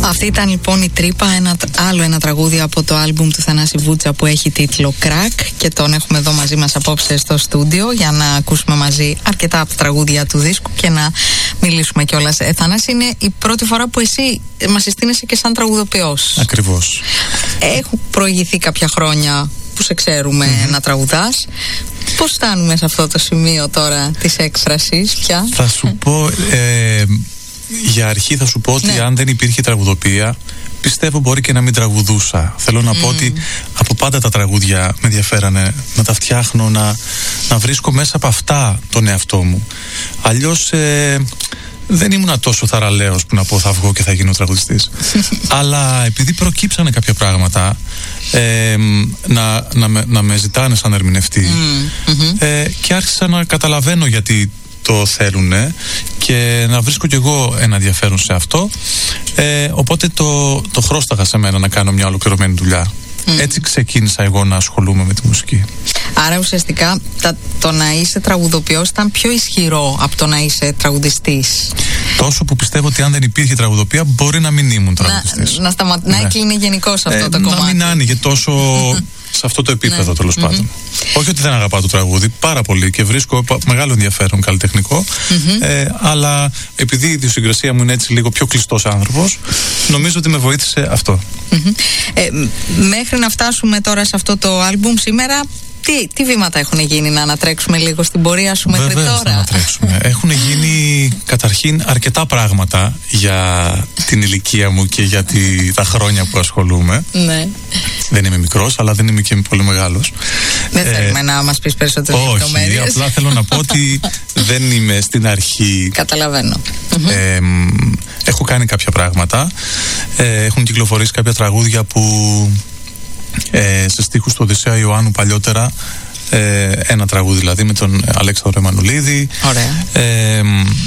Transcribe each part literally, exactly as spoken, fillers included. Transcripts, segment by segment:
Αυτή ήταν λοιπόν η Τρύπα, ένα άλλο ένα τραγούδι από το άλμπουμ του Θανάση Βούτσα που έχει τίτλο Crack, και τον έχουμε εδώ μαζί μας απόψε στο στούντιο για να ακούσουμε μαζί αρκετά από τα τραγούδια του δίσκου και να μιλήσουμε κιόλας. Ε, Θανάση, είναι η πρώτη φορά που εσύ μας συστήνεσαι και σαν τραγουδοποιός. Ακριβώς. Έχουν προηγηθεί κάποια χρόνια που σε ξέρουμε mm-hmm. να τραγουδάς. Πώς φτάνουμε σε αυτό το σημείο τώρα της έκφρασης πια? Θα σου πω, ε, για αρχή θα σου πω ότι ναι. αν δεν υπήρχε τραγουδοποιία, πιστεύω μπορεί και να μην τραγουδούσα. Θέλω να mm. πω ότι από πάντα τα τραγούδια με ενδιαφέρανε, να τα φτιάχνω, να, να βρίσκω μέσα από αυτά τον εαυτό μου. Αλλιώς ε, δεν ήμουν τόσο θαραλέος που να πω θα βγω και θα γίνω τραγουδιστής. Αλλά επειδή προκύψανε κάποια πράγματα ε, να, να, με, να με ζητάνε σαν ερμηνευτή mm. mm-hmm. ε, και άρχισα να καταλαβαίνω γιατί το θέλουνε και να βρίσκω κι εγώ ένα ενδιαφέρον σε αυτό, ε, οπότε το, το χρώσταγα σε μένα να κάνω μια ολοκληρωμένη δουλειά. Mm. Έτσι ξεκίνησα εγώ να ασχολούμαι με τη μουσική. Άρα ουσιαστικά τα, το να είσαι τραγουδοποιός ήταν πιο ισχυρό από το να είσαι τραγουδιστής. Τόσο που πιστεύω ότι αν δεν υπήρχε τραγουδοποιία μπορεί να μην ήμουν τραγουδιστής. Να, να, σταμα... ναι. να έκλεινε γενικώς αυτό ε, το κομμάτι. Να μην άνοιγε τόσο σε αυτό το επίπεδο, ναι. τέλος πάντων. Mm-hmm. Όχι ότι δεν αγαπάω το τραγούδι, πάρα πολύ, και βρίσκω μεγάλο ενδιαφέρον καλλιτεχνικό, mm-hmm. ε, αλλά επειδή η ιδιοσυγκρασία μου είναι έτσι λίγο πιο κλειστός άνθρωπος, νομίζω ότι με βοήθησε αυτό. Mm-hmm. Ε, μέχρι να φτάσουμε τώρα σε αυτό το άλμπουμ σήμερα, Τι, τι βήματα έχουν γίνει, να ανατρέξουμε λίγο στην πορεία σου μέχρι Βεβαίως, τώρα? Να ανατρέξουμε. Έχουν γίνει καταρχήν αρκετά πράγματα για την ηλικία μου και για τη, τα χρόνια που ασχολούμαι. Ναι. Δεν είμαι μικρός, αλλά δεν είμαι και πολύ μεγάλος. Δεν ε, θέλουμε να μας πεις περισσότερες λεπτομέρειες. Όχι, απλά θέλω να πω ότι δεν είμαι στην αρχή. Καταλαβαίνω. Ε, έχω κάνει κάποια πράγματα. Ε, έχουν κυκλοφορήσει κάποια τραγούδια που Ε, σε στίχους του Οδυσσέα Ιωάννου παλιότερα, ε, ένα τραγούδι δηλαδή με τον Αλέξανδρο Εμμανουλίδη. Ωραία. Ε,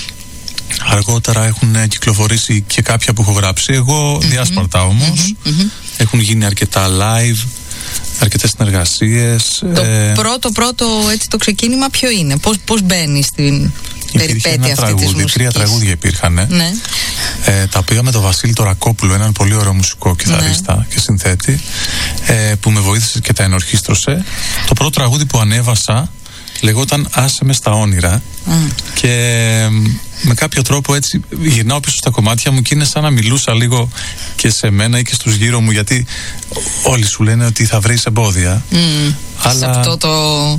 αργότερα έχουν κυκλοφορήσει και κάποια που έχω γράψει εγώ, mm-hmm. διάσπαρτα όμως. Mm-hmm. Έχουν γίνει αρκετά live, αρκετές συνεργασίες. Το ε, πρώτο πρώτο έτσι το ξεκίνημα ποιο είναι? Πώς, πώς μπαίνει στην περιπέτεια αυτή τραγούδι, της μουσικής? Τρία τραγούδια υπήρχαν, ναι. ε, τα οποία με τον Βασίλη Τωρακόπουλο, έναν πολύ ωραίο μουσικό κιθαρίστα ναι. και συνθέτη, ε, που με βοήθησε και τα ενορχίστρωσε. Το πρώτο τραγούδι που ανέβασα λεγόταν «Άσε με στα όνειρα» mm. και ε, με κάποιο τρόπο έτσι γυρνάω πίσω στα κομμάτια μου και είναι σαν να μιλούσα λίγο και σε μένα ή και στους γύρω μου, γιατί όλοι σου λένε ότι θα βρεις εμπόδια. Mm. Αλλά σε αυτό το,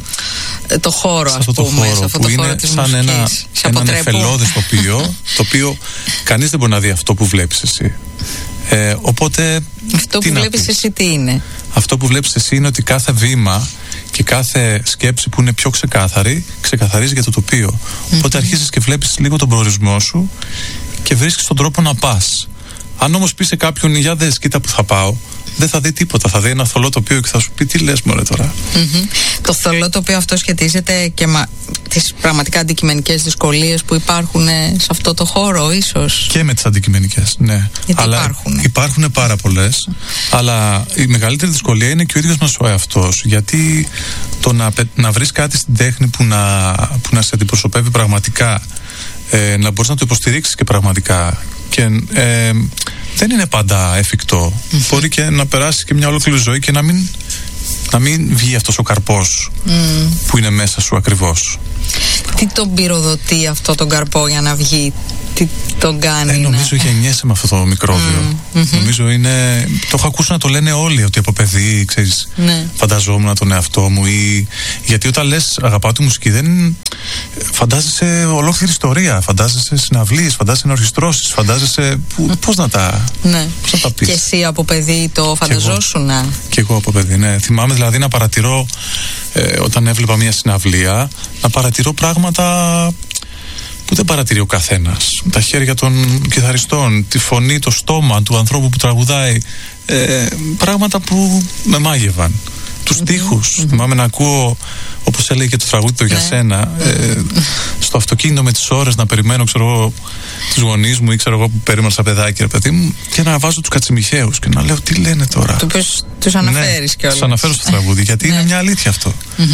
το χώρο, σε αυτό ας πούμε, το χώρο, σε αυτό που το χώρο είναι της σαν μουσικής. ένα, ένα νεφελώδες τοπίο, το οποίο κανείς δεν μπορεί να δει αυτό που βλέπεις εσύ. Ε, οπότε αυτό που βλέπεις εσύ τι είναι? Αυτό που βλέπεις εσύ είναι ότι κάθε βήμα και κάθε σκέψη που είναι πιο ξεκάθαρη ξεκαθαρίζει για το τοπίο. Mm-hmm. Οπότε αρχίζεις και βλέπεις λίγο τον προορισμό σου και βρίσκεις τον τρόπο να πας. Αν όμως πεις σε κάποιον «Για δες, κοίτα που θα πάω», δεν θα δει τίποτα. Θα δει ένα θολό τοπίο και θα σου πει «Τι λες μωρέ τώρα». Mm-hmm. Το θολό τοπίο αυτό σχετίζεται και με τις πραγματικά αντικειμενικές δυσκολίες που υπάρχουν σε αυτό το χώρο, ίσως? Και με τις αντικειμενικές, ναι. Γιατί αλλά υπάρχουν. Υπάρχουν πάρα πολλές. Αλλά η μεγαλύτερη δυσκολία είναι και ο ίδιος μας ο εαυτός. Γιατί το να, να βρεις κάτι στην τέχνη που να, που να σε αντιπροσωπεύει πραγματικά, ε, να μπορείς να το υποστηρίξεις και πραγματικά, και ε, δεν είναι πάντα εφικτό. Mm-hmm. Μπορεί και να περάσει και μια ολόκληρη ζωή και να μην, να μην βγει αυτός ο καρπός mm. που είναι μέσα σου ακριβώς. Τι τον πυροδοτεί αυτό τον καρπό για να βγει? Τι τον κάνει? Ε, νομίζω να... γεννιέσαι με αυτό το μικρόβιο. Mm-hmm. Νομίζω είναι... Το έχω ακούσει να το λένε όλοι, ότι από παιδί, ξέρεις, ναι. φανταζόμουν τον εαυτό μου, ή... γιατί όταν λες αγαπάω τη μουσική δεν φαντάζεσαι ολόκληρη ιστορία, φαντάζεσαι συναυλίες, φαντάζεσαι ενορχιστρώσεις, φαντάζεσαι που... πώς να τα, ναι. πώς να τα πεις. Και εσύ από παιδί το φανταζόσουν? Και εγώ από παιδί, ναι. Θυμάμαι δηλαδή να παρατηρώ, ε, όταν έβλεπα μια συναυλία, να παρατηρώ πράγματα που δεν παρατηρεί ο καθένας. Τα χέρια των κιθαριστών, τη φωνή, το στόμα του ανθρώπου που τραγουδάει, ε, πράγματα που με μάγευαν. Τους στίχους. Mm-hmm. Θυμάμαι να ακούω, όπως έλεγε και το τραγούδι το «Για σένα», ε, στο αυτοκίνητο με τις ώρες να περιμένω, ξέρω εγώ, τους γονείς μου ή ξέρω εγώ που περίμενα σαν παιδάκι, ρε παιδί μου, και να βάζω τους Κατσιμιχαίους και να λέω τι λένε τώρα. Το οποίος τους αναφέρεις ναι, κιόλας. Τους αναφέρω στο τραγούδι, γιατί είναι μια αλήθεια αυτό. Mm-hmm.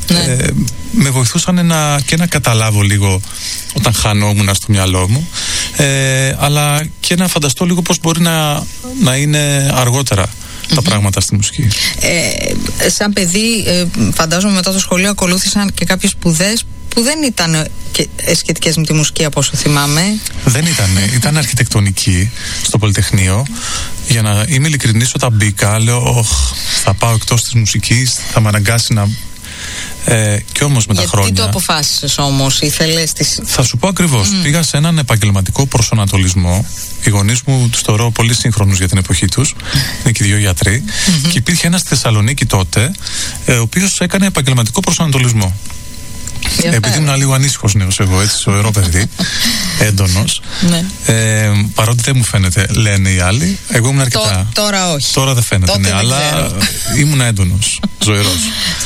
Ναι. Ε, με βοηθούσαν να, και να καταλάβω λίγο όταν χανόμουν στο μυαλό μου, ε, αλλά και να φανταστώ λίγο πώς μπορεί να, να είναι αργότερα τα mm-hmm. πράγματα στη μουσική. Ε, σαν παιδί, ε, φαντάζομαι μετά το σχολείο ακολούθησαν και κάποιες σπουδές που δεν ήταν σχετικές με τη μουσική, από όσο θυμάμαι. Δεν ήταν. Ήταν αρχιτεκτονική στο Πολυτεχνείο. Για να είμαι ειλικρινής, όταν μπήκα, λέω, θα πάω εκτός της μουσικής, θα με αναγκάσει να... Ε, και όμως με τα χρόνια. Γιατί το αποφάσισες όμως, ήθελες τις... Θα σου πω ακριβώς. Mm. Πήγα σε έναν επαγγελματικό προσανατολισμό. Οι γονείς μου τους θεωρώ πολύ σύγχρονους για την εποχή τους. Είναι και οι δύο γιατροί. Mm-hmm. Και υπήρχε ένας στη Θεσσαλονίκη τότε, ε, ο οποίος έκανε επαγγελματικό προσανατολισμό. Διαφέρον. Επειδή ήμουν λίγο ανήσυχος νέος εγώ, έτσι, ζωηρό παιδί, έντονος. Ναι. Ε, παρότι δεν μου φαίνεται, λένε οι άλλοι. Εγώ ήμουν αρκετά. Τό, τώρα όχι. Τώρα δεν φαίνεται, Τότε ναι, δεν αλλά ξέρω. ήμουν έντονος, ζωηρός.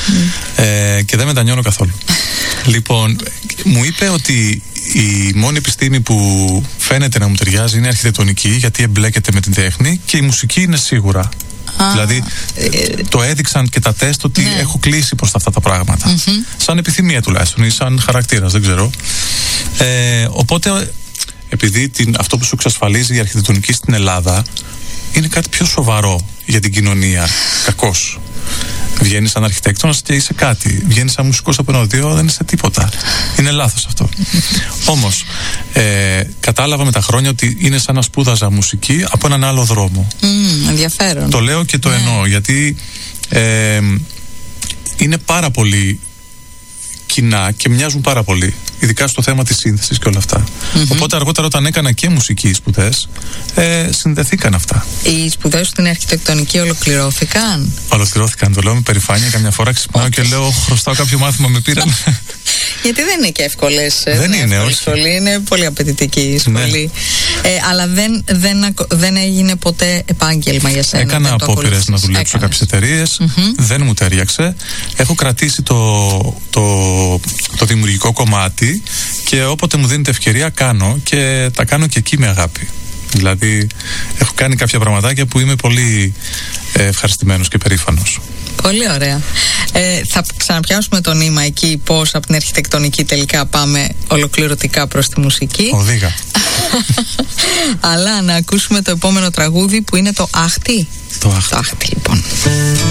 ε, και δεν μετανιώνω καθόλου. Λοιπόν, μου είπε ότι η μόνη επιστήμη που φαίνεται να μου ταιριάζει είναι η αρχιτεκτονική, γιατί εμπλέκεται με την τέχνη, και η μουσική είναι σίγουρα. Ah, δηλαδή ε, το έδειξαν και τα τεστ ότι ναι. έχω κλείσει προς αυτά τα πράγματα. Mm-hmm. Σαν επιθυμία τουλάχιστον ή σαν χαρακτήρας, δεν ξέρω. Ε, οπότε, επειδή την, αυτό που σου εξασφαλίζει η αρχιτεκτονική στην Ελλάδα είναι κάτι πιο σοβαρό για την κοινωνία, κακώς. Βγαίνεις σαν αρχιτέκτονας και είσαι κάτι. Βγαίνεις σαν μουσικός από ένα οδείο, δεν είσαι τίποτα. Είναι λάθος αυτό. Όμως, ε, κατάλαβα με τα χρόνια ότι είναι σαν να σπούδαζα μουσική από έναν άλλο δρόμο. Mm, ενδιαφέρον. Το λέω και το ναι. εννοώ, γιατί ε, είναι πάρα πολύ κοινά και μοιάζουν πάρα πολύ. Ειδικά στο θέμα της σύνθεσης και όλα αυτά. Mm-hmm. Οπότε αργότερα, όταν έκανα και μουσική σπουδές, ε, συνδεθήκαν αυτά. Οι σπουδές στην αρχιτεκτονική ολοκληρώθηκαν? Ολοκληρώθηκαν, το λέω με περηφάνεια. Καμιά φορά ξυπνάω και λέω, χρωστάω κάποιο μάθημα, με πήραν. Γιατί δεν είναι και εύκολες. Δεν είναι, όχι. Σχολή, είναι πολύ απαιτητική η σχολή. Ναι. Ε, αλλά δεν, δεν, δεν έγινε ποτέ επάγγελμα για σένα? Έκανα απόπειρες να δουλέψω σε κάποιες εταιρείες. Mm-hmm. Δεν μου τέριαξε. Έχω κρατήσει το, το, το δημιουργικό κομμάτι και όποτε μου δίνεται ευκαιρία κάνω, και τα κάνω και εκεί με αγάπη. Δηλαδή, έχω κάνει κάποια πραγματάκια που είμαι πολύ ε, ευχαριστημένος και περήφανος. Πολύ ωραία. Ε, θα ξαναπιάσουμε το νήμα εκεί, πώς από την αρχιτεκτονική τελικά πάμε ολοκληρωτικά προς τη μουσική. Οδήγα. Αλλά να ακούσουμε το επόμενο τραγούδι, που είναι το Άχτη. Το Άχτη. Το Άχτη, λοιπόν.